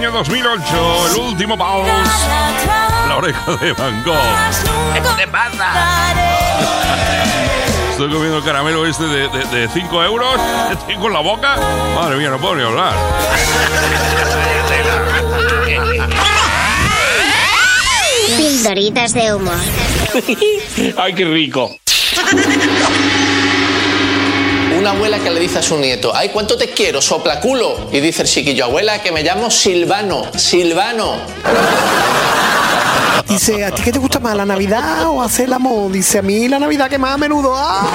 año 2008, el último vals, La oreja de Van Gogh. ¿Qué te pasa? Estoy comiendo el caramelo este de 5 euros. Tengo en la boca. Madre mía, no puedo ni hablar. Pildoritas de humor. ¡Ay, qué rico! Una abuela que le dice a su nieto: ay, ¿cuánto te quiero, soplaculo? Y dice el chiquillo: abuela, que me llamo Silvano. Silvano. Dice: ¿a ti qué te gusta más, la Navidad o hacer el amor? Dice: a mí la Navidad, que más a menudo. ¡Ah!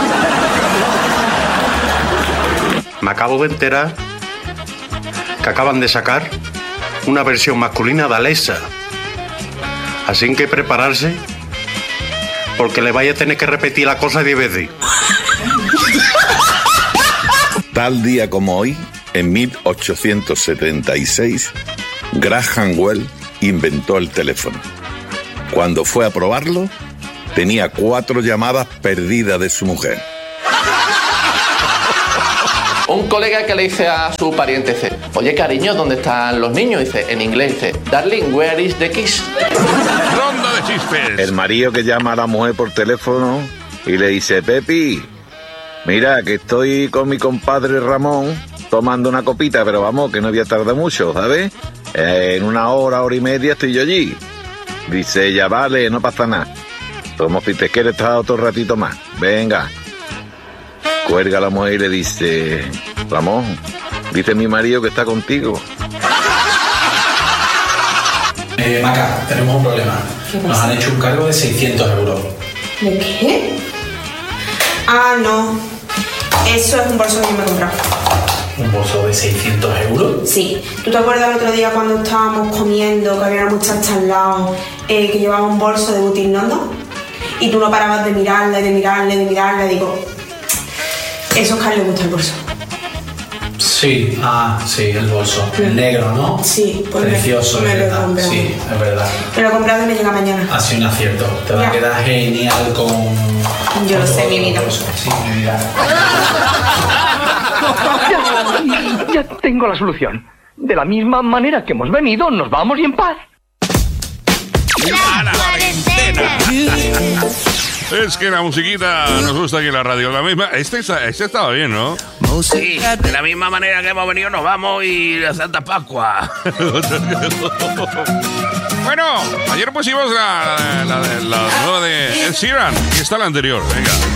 Me acabo de enterar que acaban de sacar una versión masculina de Alexa. Así que prepararse, porque le vaya a tener que repetir la cosa 10 veces. Tal día como hoy, en 1876, Graham Bell inventó el teléfono. Cuando fue a probarlo, tenía 4 llamadas perdidas de su mujer. Un colega que le dice a su pariente, dice: oye, cariño, ¿dónde están los niños? Dice, en inglés, dice: darling, where is the kiss? Ronda de chistes. El marido que llama a la mujer por teléfono y le dice: Pepi, mira, que estoy con mi compadre Ramón tomando una copita, pero vamos, que no voy a tardar mucho, ¿sabes? En 1 hora, hora y media estoy yo allí. Dice ella: vale, no pasa nada. Como si te quieres estar otro ratito más. Venga. Cuelga la mujer y le dice: Ramón, dice mi marido que está contigo. Maca, tenemos un problema. Nos han hecho un cargo de 600 euros. ¿De qué? Ah, no. Eso es un bolso que yo me he comprado. ¿Un bolso de 600 euros? Sí. ¿Tú te acuerdas el otro día cuando estábamos comiendo, que había una muchacha al lado que llevaba un bolso de Boutique London? Y tú no parabas de mirarle, de mirarle, de mirarle. Digo, eso es que a él le gusta el bolso. Sí, sí, el bolso. El negro, ¿no? Sí, pues precioso, me es lo he verdad. comprado. Sí, es verdad. Me lo he comprado y me llega mañana. Ha sido un acierto. Te va a quedar genial con... Yo lo sé, mi vida. Sí, mi vida. Ya tengo la solución. De la misma manera que hemos venido, nos vamos y en paz. La cuarentena. Es que la musiquita nos gusta aquí en la radio. La misma. Este estaba bien, ¿no? Sí, de la misma manera que hemos venido nos vamos y la Santa Pascua. Bueno, ayer pusimos la nueva de Ed Sheeran. Y está la anterior. Venga.